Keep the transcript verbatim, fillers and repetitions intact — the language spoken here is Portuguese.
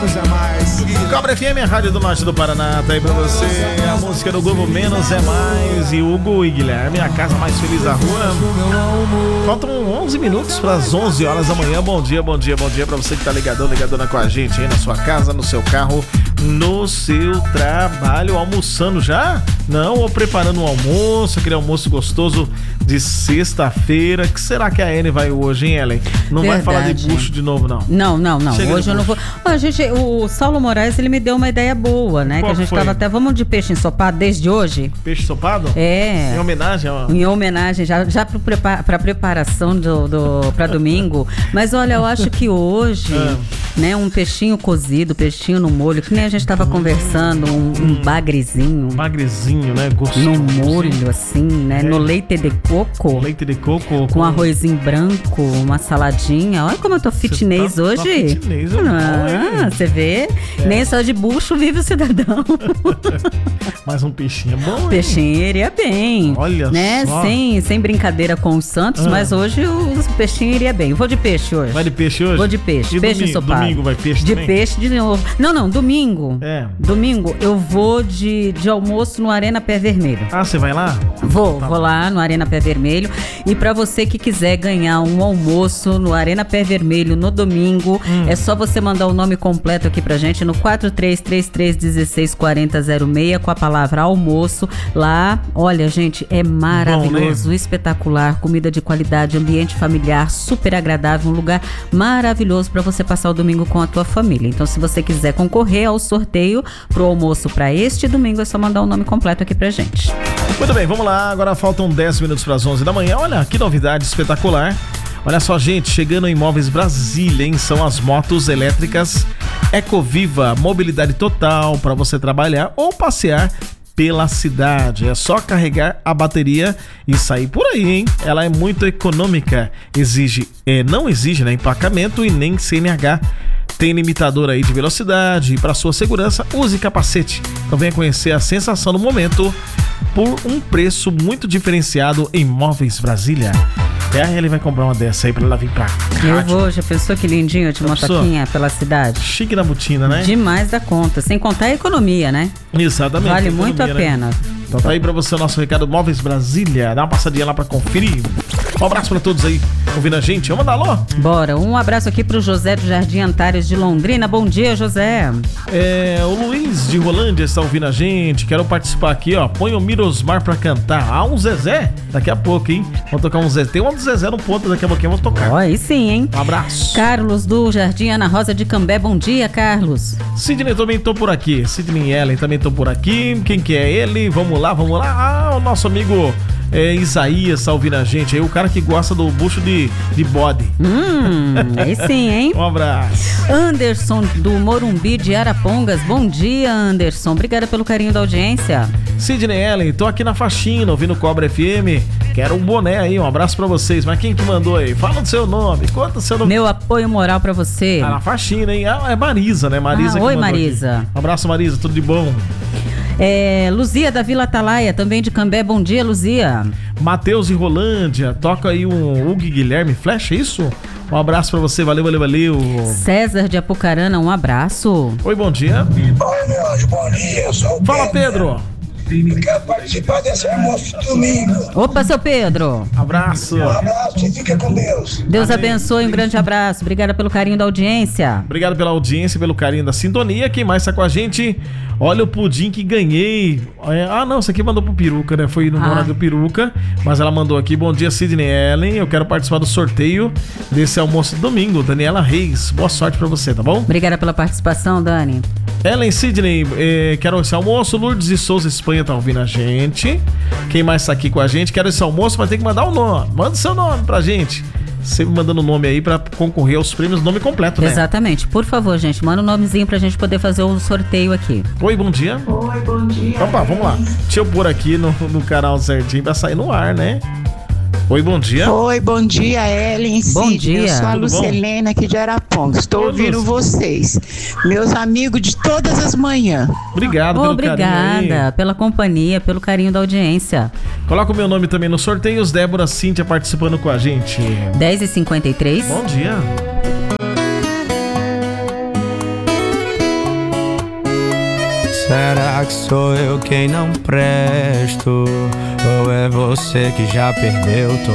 Menos é Mais. Cobra F M, a rádio do norte do Paraná, tá aí pra você. A música do Globo Menos é Mais. E Hugo e Guilherme, a casa mais feliz da rua. Faltam onze minutos para as onze horas da manhã. Bom dia, bom dia, bom dia pra você que tá ligadão, ligadona com a gente aí na sua casa, no seu carro, no seu trabalho. Almoçando já? Não, ou preparando um almoço, aquele almoço gostoso de sexta-feira. Que será que a Ellen vai hoje, hein, Ellen? Não Verdade. vai falar de bucho de novo, não? Não, não, não. Chega Hoje eu não vou. Ó, gente, o Saulo Moraes, ele me deu uma ideia boa, né? Qual que a gente foi? tava até. Vamos de peixe ensopado desde hoje? Peixe ensopado? É. Em homenagem, ó. Em homenagem, já, já para prepa preparação do, do, para domingo. Mas olha, eu acho que hoje, Ah. né, um peixinho cozido, peixinho no molho, que nem a gente tava conversando, um, um bagrezinho. Magrezinho, né? Gostoso. No molho, assim, né? É. No leite de coco. Leite de coco. Com arrozinho branco, uma saladinha. Olha como eu tô fitness tá- hoje. tá fitness, é bom, Ah, hein? você vê? É. Nem só de bucho vive o cidadão. Mais um peixinho é bom, hein? Peixinho iria bem. Olha né? só. Sem, sem brincadeira com os Santos, Ah. mas hoje o peixinho iria bem. Vou de peixe hoje. Vai de peixe hoje? Vou de peixe. E Peixe domingo, ensopado. domingo vai peixe De também? peixe de novo. Não, não, domingo. É. Domingo eu vou de, de almoço no Arena Pé Vermelho. Ah, você vai lá? Vou, Tá vou bom. lá no Arena Pé Vermelho. E pra você que quiser ganhar um almoço no Arena Pé Vermelho no domingo, Hum. é só você mandar o nome completo aqui pra gente no quatro três três três um seis quatro zero zero seis com a palavra almoço. Lá, olha, gente, é maravilhoso, Bom, né? espetacular, comida de qualidade, ambiente familiar, super agradável, um lugar maravilhoso pra você passar o domingo com a tua família. Então, se você quiser concorrer ao sorteio pro almoço pra este domingo, é só mandar o nome completo aqui pra gente. Muito bem, vamos lá. Agora faltam dez minutos para as onze da manhã. Olha, que novidade espetacular. Olha só, gente, chegando em Móveis Brasília, hein? São as motos elétricas Ecoviva, mobilidade total para você trabalhar ou passear pela cidade. É só carregar a bateria e sair por aí, hein? Ela é muito econômica, exige, é, não exige, né, emplacamento e nem C N H. Tem limitador aí de velocidade e para sua segurança, use capacete. Então venha conhecer a sensação do momento por um preço muito diferenciado em Móveis Brasília. É, ele vai comprar uma dessa aí pra ela vir pra cá. Eu vou, já pensou que lindinho de Já pensou? motoquinha pela cidade? Chique na botina, né? Demais da conta, sem contar a economia, né? Exatamente. Vale muito a economia, né? pena. Então tá aí pra você o nosso recado Móveis Brasília. Dá uma passadinha lá pra conferir. Um abraço pra todos aí ouvindo a gente. Vamos dar alô? Bora, um abraço aqui pro José do Jardim Antares de Londrina. Bom dia, José. É, o Luiz de Rolândia está ouvindo a gente. Quero participar aqui, ó. Põe o Mirosmar pra cantar. Ah, um Zezé? Daqui a pouco, hein? Vamos tocar um Zezé. Tem um do Zezé no ponto, daqui a pouquinho vamos tocar. Ó, aí sim, hein? Um abraço. Carlos do Jardim Ana Rosa de Cambé. Bom dia, Carlos. Sidney, também tô por aqui. Sidney e Ellen também estão por aqui. Quem que é ele? Vamos lá, vamos lá. Ah, o nosso amigo é, Isaías tá ouvindo a gente. Aí o cara que gosta do bucho de, de bode. Hum, aí sim, hein? Um abraço. Anderson do Morumbi de Arapongas. Bom dia, Anderson. Obrigada pelo carinho da audiência. Sidney e Ellen, tô aqui na faxina, ouvindo Cobra F M. Quero um boné aí, um abraço pra vocês. Mas quem que mandou aí? Fala do seu nome, conta o seu nome. Meu apoio moral pra você. Ah, na faxina, hein? Ah, é Marisa, né? Marisa Ah, que oi, mandou Marisa. aqui. Um abraço, Marisa, tudo de bom. É, Luzia da Vila Atalaia, também de Cambé. Bom dia, Luzia. Matheus e Rolândia, toca aí um Hugo e Guilherme Flecha, é isso? Um abraço pra você, valeu, valeu, valeu. César de Apucarana, um abraço. Oi, bom dia. Oi, meu anjo, bom dia, eu sou o Fala, Pedro. Quero participar desse almoço de domingo. Opa, seu Pedro. Abraço. Um abraço e fica com Deus. Deus Amém. abençoe, um grande abraço. Obrigada pelo carinho da audiência. Obrigado pela audiência, pelo carinho da sintonia. Quem mais tá com a gente? Olha o pudim que ganhei. É, ah, não, isso aqui mandou pro Peruca, né? Foi no Ah. horário do Peruca. Mas ela mandou aqui. Bom dia, Sidney e Ellen. Eu quero participar do sorteio desse almoço de domingo. Daniela Reis. Boa sorte pra você, tá bom? Obrigada pela participação, Dani. Ellen, Sidney, eh, quero esse almoço. Lourdes e Souza Espanha tá ouvindo a gente. Quem mais tá aqui com a gente? Quero esse almoço, mas tem que mandar o nome. Manda seu nome pra gente. Sempre mandando o nome aí pra concorrer aos prêmios, nome completo, né? Exatamente. Por favor, gente, manda um nomezinho pra gente poder fazer o sorteio aqui. Oi, bom dia. Oi, bom dia. Opa, vamos lá. Deixa eu pôr aqui no, no canal certinho pra sair no ar, né? Oi, bom dia. Oi, bom dia, Ellen. Bom Sidney. dia. Eu sou a Tudo bom? Lucelena aqui de Arapongas. Estou Oi, ouvindo Lúcia. vocês, meus amigos de todas as manhãs. Obrigado pelo carinho Obrigada aí. pela companhia, pelo carinho da audiência. Coloca o meu nome também nos sorteios. Débora Cíntia participando com a gente. dez e cinquenta e três. Bom dia. Será que sou eu quem não presto? Ou é você que já perdeu todo